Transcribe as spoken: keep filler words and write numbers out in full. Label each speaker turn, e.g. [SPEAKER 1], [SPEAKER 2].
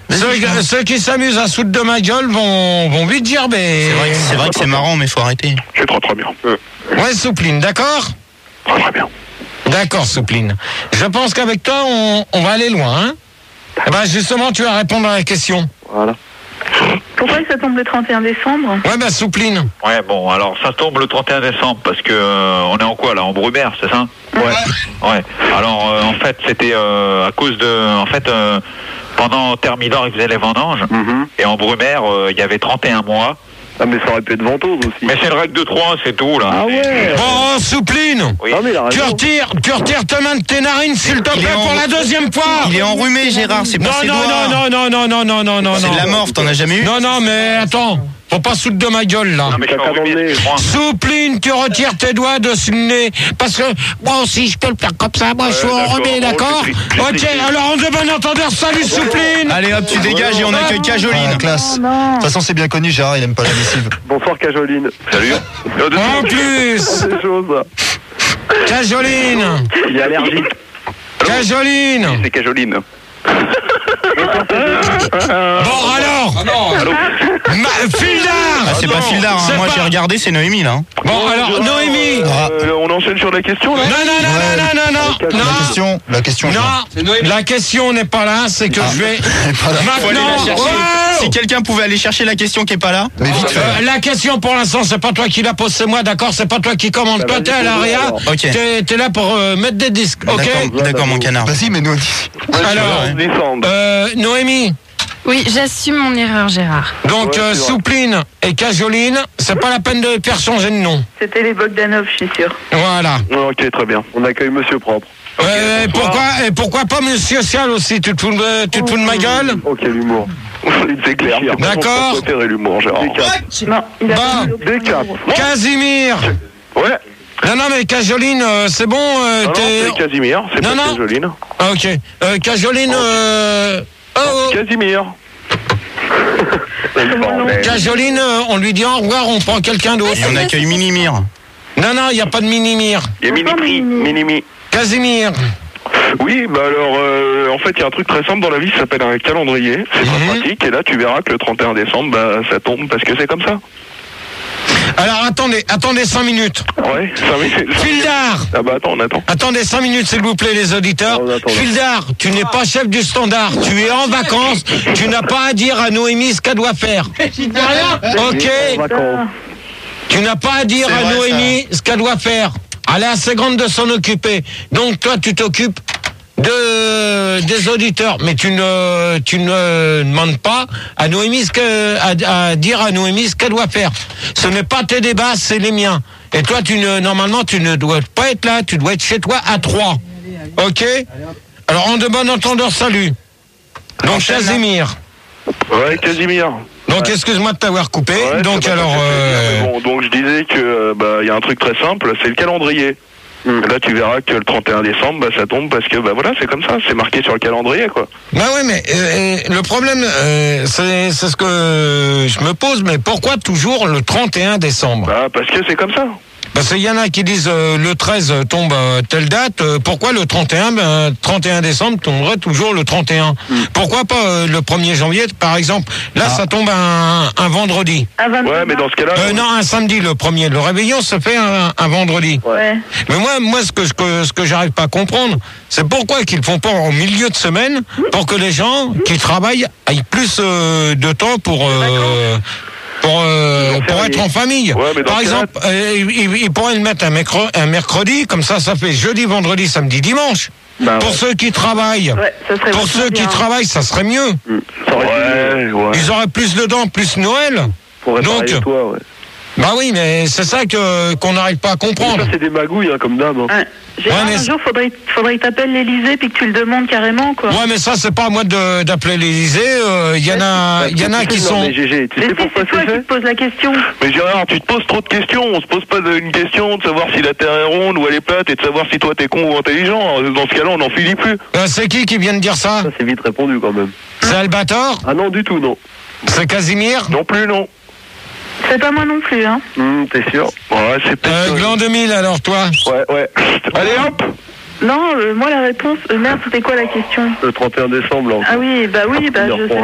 [SPEAKER 1] Ceux, ceux qui s'amusent à foutre de ma gueule vont, vont vite gerber.
[SPEAKER 2] C'est vrai, que- c'est vrai que c'est marrant, mais faut arrêter.
[SPEAKER 3] C'est très très bien. Euh,
[SPEAKER 1] Ouais, Soupline, d'accord?
[SPEAKER 3] Très très bien.
[SPEAKER 1] D'accord, Soupline. Je pense qu'avec toi, on, on va aller loin, hein? Eh ben, justement, tu vas répondre à la question.
[SPEAKER 3] Voilà.
[SPEAKER 4] Pourquoi ça tombe le trente et un décembre?
[SPEAKER 1] Ouais, bah, Soupline.
[SPEAKER 5] Ouais, bon, alors ça tombe le trente et un décembre parce que euh, on est en quoi là? En Brumaire, c'est ça?
[SPEAKER 3] Ouais.
[SPEAKER 5] Ouais. Alors euh, en fait, c'était euh, à cause de, en fait, euh, pendant Thermidor, ils faisaient les vendanges
[SPEAKER 3] Mhm.
[SPEAKER 5] et en Brumaire, euh, il y avait trente et un mois.
[SPEAKER 3] Ah, mais ça aurait pu être ventouse aussi.
[SPEAKER 5] Mais c'est le règle de trois, c'est tout là.
[SPEAKER 3] Ah ouais.
[SPEAKER 1] Bon, Soupline.
[SPEAKER 5] Oui.
[SPEAKER 3] Ah, mais il a
[SPEAKER 1] Tu
[SPEAKER 3] raison.
[SPEAKER 1] retires, tu retires ta main de tes narines, s'il te
[SPEAKER 2] Il
[SPEAKER 1] plaît,
[SPEAKER 2] est en-
[SPEAKER 1] pour la deuxième fois.
[SPEAKER 2] Il est enrhumé, Gérard, c'est
[SPEAKER 1] Non,
[SPEAKER 2] pas ses
[SPEAKER 1] non,
[SPEAKER 2] doigts.
[SPEAKER 1] non, non, non, non, non, non, non,
[SPEAKER 2] C'est
[SPEAKER 1] non.
[SPEAKER 2] de la morve, t'en as jamais eu?
[SPEAKER 1] Non, non, mais attends, faut pas foutre de ma gueule, là.
[SPEAKER 5] Non, mais je suis
[SPEAKER 3] Caca dans le
[SPEAKER 5] enrhumé,
[SPEAKER 3] nez.
[SPEAKER 5] excuse-moi.
[SPEAKER 1] Soupline, tu retires tes doigts de ce nez. Parce que, moi aussi, je peux le faire comme ça. Moi, je suis
[SPEAKER 5] Ouais,
[SPEAKER 1] enrhumé,
[SPEAKER 5] d'accord.
[SPEAKER 1] d'accord?
[SPEAKER 5] Bon,
[SPEAKER 1] Ok,
[SPEAKER 5] c'est- c'est-
[SPEAKER 1] alors, on de bon entendeur, salut, Soupline.
[SPEAKER 2] Allez hop, tu dégages et on accueille
[SPEAKER 6] Ah,
[SPEAKER 2] Cajoline.
[SPEAKER 6] classe. De
[SPEAKER 4] Non.
[SPEAKER 6] toute façon, c'est bien connu, Gérard, il aime pas la lessive.
[SPEAKER 3] Bonsoir, Cajoline.
[SPEAKER 5] Salut.
[SPEAKER 1] En plus,
[SPEAKER 3] C'est chaud, ça.
[SPEAKER 1] Cajoline,
[SPEAKER 3] Il est allergique.
[SPEAKER 1] Cajoline.
[SPEAKER 5] C'est Cajoline.
[SPEAKER 1] Bon, alors, Ma- Fildar.
[SPEAKER 2] Ah, c'est pas Fildar, hein.
[SPEAKER 1] c'est
[SPEAKER 2] Moi
[SPEAKER 1] pas-
[SPEAKER 2] j'ai regardé, c'est Noémie là. hein.
[SPEAKER 1] Bon, alors, Noémie.
[SPEAKER 3] Euh, on enchaîne sur la question, là.
[SPEAKER 1] Non, non, non, non, non, non, non,
[SPEAKER 6] La
[SPEAKER 1] non.
[SPEAKER 6] question, la question.
[SPEAKER 1] Non, la question n'est pas là, c'est que je vais
[SPEAKER 2] Faut aller
[SPEAKER 1] maintenant.
[SPEAKER 2] la chercher.
[SPEAKER 1] Oh
[SPEAKER 2] Si quelqu'un pouvait aller chercher la question qui est pas là.
[SPEAKER 6] Mais vite fait.
[SPEAKER 1] Euh, la question pour l'instant, c'est pas toi qui la pose, c'est moi, d'accord? C'est pas toi qui commande.
[SPEAKER 3] Bah,
[SPEAKER 1] Toi,
[SPEAKER 3] vas-y,
[SPEAKER 1] t'es à
[SPEAKER 3] pose-le,
[SPEAKER 1] l'area.
[SPEAKER 3] alors.
[SPEAKER 2] Ok.
[SPEAKER 1] T'es, t'es là pour euh, mettre des disques, ok?
[SPEAKER 2] D'accord, d'accord, mon canard.
[SPEAKER 6] Vas-y, mais nous.
[SPEAKER 1] Alors,
[SPEAKER 3] Descendre.
[SPEAKER 1] euh, Noémie.
[SPEAKER 7] Oui, j'assume mon erreur, Gérard.
[SPEAKER 1] Donc,
[SPEAKER 3] Ouais,
[SPEAKER 1] euh,
[SPEAKER 3] c'est vrai.
[SPEAKER 1] Soupline et Cajoline, c'est pas la peine de faire changer de nom.
[SPEAKER 4] C'était les Bogdanov, je suis sûre.
[SPEAKER 1] Voilà.
[SPEAKER 3] Ok, très bien. On accueille Monsieur Propre.
[SPEAKER 1] Euh, et pourquoi, et pourquoi pas Monsieur Social aussi? Tu te fous de, tu te fous de ma gueule?
[SPEAKER 3] Ok, l'humour. C'est clair.
[SPEAKER 1] D'accord.
[SPEAKER 3] J'ai préféré l'humour, Gérard.
[SPEAKER 4] Non, il a
[SPEAKER 1] Bah,
[SPEAKER 4] pas mis l'option.
[SPEAKER 3] Des quatre.
[SPEAKER 1] Casimir.
[SPEAKER 3] Ouais.
[SPEAKER 1] Non, non, mais Cajoline, euh, c'est bon. euh,
[SPEAKER 3] Non, non,
[SPEAKER 1] t'es-
[SPEAKER 3] c'est Casimir. C'est
[SPEAKER 1] Non,
[SPEAKER 3] pas
[SPEAKER 1] non.
[SPEAKER 3] Cajoline.
[SPEAKER 1] Ah, ok. Euh, Cajoline. Euh... Oh, oh.
[SPEAKER 3] Casimir.
[SPEAKER 1] Cajoline, euh, on lui dit au revoir, on prend quelqu'un d'autre.
[SPEAKER 2] Et on accueille Minimir.
[SPEAKER 1] Non, non, il n'y a pas de Minimir.
[SPEAKER 3] Il y a Mini-Prix. Mini-Mi.
[SPEAKER 1] Casimir.
[SPEAKER 3] Oui, bah alors, euh, en fait, il y a un truc très simple dans la vie, ça s'appelle un calendrier. C'est pas
[SPEAKER 1] Mhm.
[SPEAKER 3] pratique. Et là, tu verras que le trente et un décembre, bah, ça tombe parce que c'est comme ça.
[SPEAKER 1] Alors, attendez, attendez cinq minutes.
[SPEAKER 3] Ouais, cinq minutes.
[SPEAKER 1] Fildar.
[SPEAKER 3] Ah bah attends, on attend.
[SPEAKER 1] Attendez cinq minutes, s'il vous plaît, les auditeurs.
[SPEAKER 3] On attend, là.
[SPEAKER 1] Fildar, tu n'es pas chef du standard. Tu es en vacances. Tu n'as pas à dire à Noémie ce qu'elle doit faire. Ok.
[SPEAKER 3] En vacances.
[SPEAKER 1] Tu n'as pas à dire
[SPEAKER 2] C'est
[SPEAKER 1] à
[SPEAKER 2] vrai,
[SPEAKER 1] Noémie ce qu'elle doit faire. Elle est assez grande de s'en occuper. Donc toi, tu t'occupes de des auditeurs, mais tu ne tu ne demandes pas à Noémie ce que à, à dire à Noémie ce qu'elle doit faire. Ce n'est pas tes débats, c'est les miens. Et toi, tu ne normalement tu ne dois pas être là. Tu dois être chez toi à trois. Ok. Alors en de bon entendeur, salut. Donc Casimir.
[SPEAKER 3] Ouais, Casimir.
[SPEAKER 1] Donc excuse-moi de t'avoir coupé.
[SPEAKER 3] Ouais,
[SPEAKER 1] Donc
[SPEAKER 3] ça va,
[SPEAKER 1] alors.
[SPEAKER 3] ça fait plaisir,
[SPEAKER 1] euh,
[SPEAKER 3] mais bon, donc je disais que euh, bah il y a un truc très simple, c'est le calendrier. Là, tu verras que le trente et un décembre, bah, ça tombe parce que bah voilà, c'est comme ça, c'est marqué sur le calendrier, quoi.
[SPEAKER 1] Bah oui, mais euh, le problème, euh, c'est c'est ce que je me pose, mais pourquoi toujours le trente et un décembre?
[SPEAKER 3] Bah parce que c'est comme ça.
[SPEAKER 1] Parce qu'il y en a qui disent euh, le treize tombe euh, telle date, euh, pourquoi le trente et un, ben, trente et un décembre tomberait toujours le trente et un?
[SPEAKER 3] Mm.
[SPEAKER 1] Pourquoi pas euh, le premier janvier, par exemple? Là,
[SPEAKER 6] Ah.
[SPEAKER 1] ça tombe un, un vendredi.
[SPEAKER 4] À vingt-deux
[SPEAKER 3] Ouais, mais dans ce cas-là.
[SPEAKER 1] Euh, non, un samedi, le premier. Le réveillon se fait un, un vendredi.
[SPEAKER 4] Ouais.
[SPEAKER 1] Mais moi, moi, ce que, ce que, ce que j'arrive pas à comprendre, c'est pourquoi qu'ils le font pas en milieu de semaine pour que les gens qui travaillent aient plus euh, de temps pour euh, pour euh,
[SPEAKER 3] Jour
[SPEAKER 1] pour
[SPEAKER 3] férié.
[SPEAKER 1] être en famille.
[SPEAKER 3] Ouais, mais dans
[SPEAKER 1] Par
[SPEAKER 3] ce
[SPEAKER 1] exemple, euh, ils, ils pourraient le mettre un, mercre- un mercredi, comme ça, ça fait jeudi, vendredi, samedi, dimanche.
[SPEAKER 3] Bah,
[SPEAKER 1] Pour
[SPEAKER 3] ouais.
[SPEAKER 1] ceux qui travaillent,
[SPEAKER 4] Ouais, ça serait
[SPEAKER 1] pour
[SPEAKER 4] vachement
[SPEAKER 1] ceux qui
[SPEAKER 4] bien.
[SPEAKER 1] travaillent, ça serait mieux.
[SPEAKER 3] Ça aurait été- ouais, ouais.
[SPEAKER 1] Ils auraient plus de dents, plus Noël.
[SPEAKER 3] Pour réparer
[SPEAKER 1] Donc-
[SPEAKER 3] les toits, ouais.
[SPEAKER 1] Bah oui, mais c'est ça que qu'on n'arrive pas à comprendre.
[SPEAKER 3] Ça, c'est des magouilles, hein, comme d'hab. Hein.
[SPEAKER 4] Ouais. Gérard,
[SPEAKER 1] Ouais, mais
[SPEAKER 4] un
[SPEAKER 1] c'est-
[SPEAKER 4] jour, faudrait, faudrait que t'appelles l'Élysée puis que tu le demandes carrément, quoi.
[SPEAKER 1] Ouais, mais ça, c'est pas à moi de- d'appeler l'Élysée. Il y en a, il y en a qui
[SPEAKER 3] Non,
[SPEAKER 1] sont.
[SPEAKER 3] mais Gégé, tu
[SPEAKER 4] Mais
[SPEAKER 3] sais
[SPEAKER 4] si,
[SPEAKER 3] pourquoi
[SPEAKER 4] c'est toi
[SPEAKER 3] c'est
[SPEAKER 4] qui
[SPEAKER 3] fait
[SPEAKER 4] te poses la question.
[SPEAKER 3] Mais Gérard, tu te poses trop de questions. On se pose pas de- une question de savoir si la Terre est ronde ou elle est plate et de savoir si toi t'es con ou intelligent. Dans ce cas-là, on n'en finit plus.
[SPEAKER 1] Euh, c'est qui qui vient de dire ça?
[SPEAKER 3] Ça, c'est vite répondu quand même.
[SPEAKER 1] C'est Albator?
[SPEAKER 3] Ah non, du tout, non.
[SPEAKER 1] C'est Casimir?
[SPEAKER 3] Non plus, non.
[SPEAKER 4] C'est pas moi non plus, hein.
[SPEAKER 3] Hum, t'es sûr? Ouais, c'est peut-être.
[SPEAKER 1] Euh, Gland deux mille, alors toi?
[SPEAKER 3] Ouais, ouais. Allez hop!
[SPEAKER 4] Non, euh, moi la réponse. euh, merde, c'était quoi la question?
[SPEAKER 3] Le trente et un décembre, là.
[SPEAKER 4] Ah oui, bah oui, bah
[SPEAKER 3] Il
[SPEAKER 4] je sais.
[SPEAKER 3] reprend